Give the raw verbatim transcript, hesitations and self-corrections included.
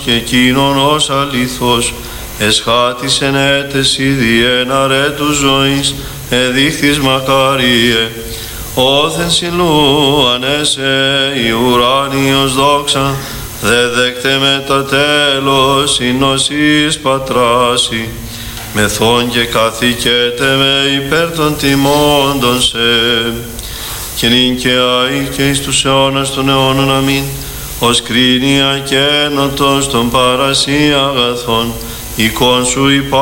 και εκείνον ως αλήθως εσχάτισεν έτεση διέναρε του ζωής εδείχθης μακάριε. Όθεν συλλού ανέσε η ουράνιος δόξα, δε δέκτε με τα τέλος η νοσής πατράση, μεθόν και καθηκέτε με υπέρ των τιμώντων σε, και νυν και αεί και εις τους αιώνας των αιώνων αμήν, ως κρίνια και ένωτος των παρασύ αγαθών, εικόν σου υπά